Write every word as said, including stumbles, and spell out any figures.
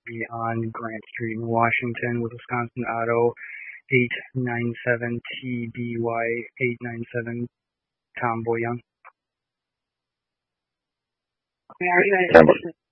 me on Grant Street in Washington with Wisconsin Auto eight nine seven T B Y eight nine seven Tom Boyoung. Ten